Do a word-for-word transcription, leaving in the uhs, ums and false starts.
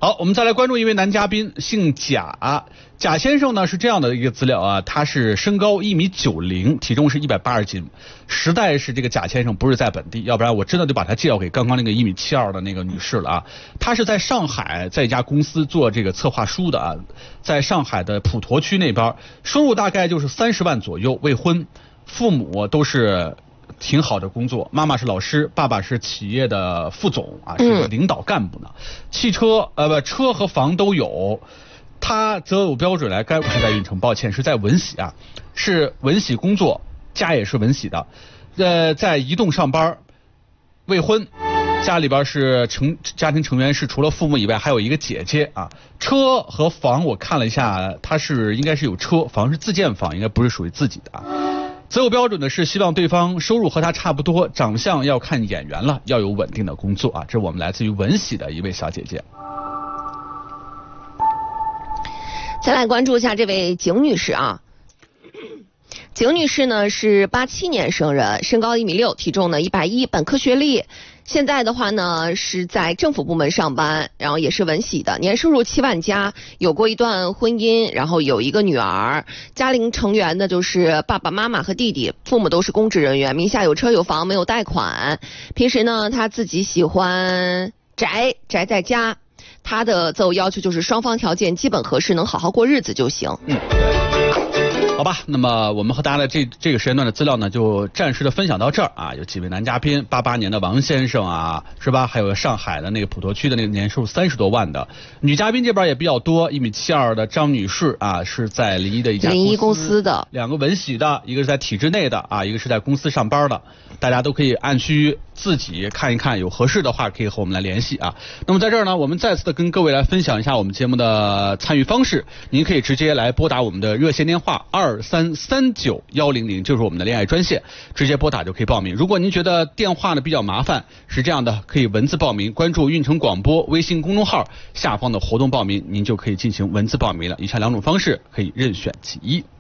好，我们再来关注一位男嘉宾，姓贾。贾先生呢是这样的一个资料啊，他是身高一米九零，体重是一百八十斤。实在是这个贾先生不是在本地，要不然我真的就把他介绍给刚刚那个一米七二的那个女士了啊。他是在上海，在一家公司做这个策划书的啊，在上海的普陀区那边，收入大概就是三十万左右，未婚，父母都是挺好的工作，妈妈是老师，爸爸是企业的副总啊，是个领导干部呢。嗯、汽车呃不车和房都有，他择偶标准来，该不是在运城，抱歉，是在闻喜啊，是闻喜工作，家也是闻喜的，呃，在移动上班，未婚，家里边是成家庭成员是除了父母以外还有一个姐姐啊。车和房我看了一下，他是应该是有车，房是自建房，应该不是属于自己的啊。择偶标准的是希望对方收入和他差不多，长相要看眼缘了，要有稳定的工作啊。这是我们来自于闻喜的一位小姐姐。 再来关注一下这位景女士啊。景女士呢是八七年生人，身高一米六，体重呢一百一，本科学历。现在的话呢是在政府部门上班，然后也是闻喜的，年收入七万加，有过一段婚姻，然后有一个女儿，家庭成员呢就是爸爸妈妈和弟弟，父母都是公职人员，名下有车有房，没有贷款。平时呢他自己喜欢宅宅在家，他的择偶要求就是双方条件基本合适，能好好过日子就行。 嗯，好吧，那么我们和大家的这这个时间段的资料呢，就暂时的分享到这儿啊。有几位男嘉宾，八八年的王先生啊，是吧？还有上海的那个普陀区的那个年收入三十多万的女嘉宾这边也比较多，一米七二的张女士啊，是在临沂的一家临沂公司的， 两个闻喜的，一个是在体制内的啊，一个是在公司上班的，大家都可以按需自己看一看，有合适的话可以和我们来联系啊。那么在这儿呢，我们再次的跟各位来分享一下我们节目的参与方式，您可以直接来拨打我们的热线电话二三三九幺零零，就是我们的恋爱专线，直接拨打就可以报名。如果您觉得电话呢比较麻烦，是这样的，可以文字报名，关注运城广播微信公众号下方的活动报名，您就可以进行文字报名了。以下两种方式可以任选其一。